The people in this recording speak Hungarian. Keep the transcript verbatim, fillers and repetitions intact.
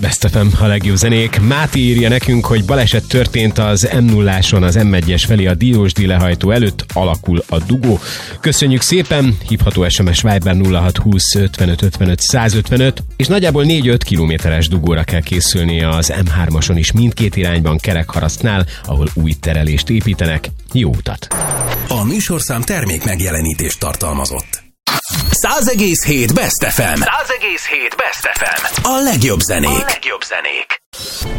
Best ef em, a legjobb zenék. Máté írja nekünk, hogy baleset történt az em nulláson az em egyes felé a Diósdi lehajtó előtt, alakul a dugó. Köszönjük szépen, hívható es em es Viber nulla hat húsz ötvenöt ötvenöt százötvenöt, és nagyjából négy-öt kilométeres dugóra kell készülnie az em hármason is mindkét irányban Kerekharasztnál, ahol új terelést építenek. Jó utat! A műsorszám termék megjelenítést tartalmazott. száz egész hét Best ef em. száz egész hét Best ef em. A legjobb zenék. A legjobb zenék.